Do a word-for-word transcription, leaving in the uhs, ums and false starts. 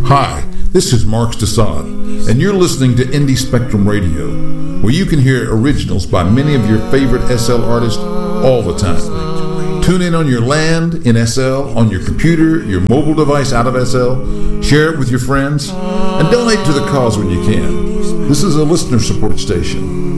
Hi, this is Mark Stasad, and you're listening to Indie Spectrum Radio, where you can hear originals by many of your favorite S L artists all the time. Tune in on your land in S L, on your computer, your mobile device out of S L, share it with your friends, and donate to the cause when you can. This is a listener support station.